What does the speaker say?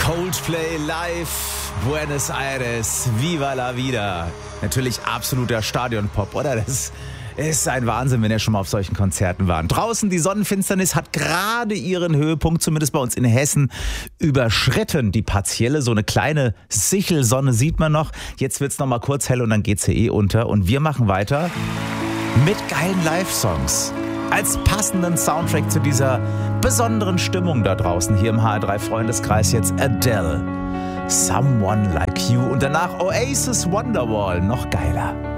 Coldplay live, Buenos Aires, Viva la Vida. Natürlich absoluter Stadionpop, oder? Das ist ein Wahnsinn, wenn ihr schon mal auf solchen Konzerten wart. Draußen die Sonnenfinsternis hat gerade ihren Höhepunkt, zumindest bei uns in Hessen, überschritten. Die partielle, so eine kleine Sichelsonne sieht man noch. Jetzt wird's noch mal kurz hell und dann geht's hier unter. Und wir machen weiter mit geilen Live-Songs. Als passenden Soundtrack zu dieser besonderen Stimmung da draußen hier im HR3 Freundeskreis jetzt Adele, Someone Like You und danach Oasis Wonderwall, noch geiler.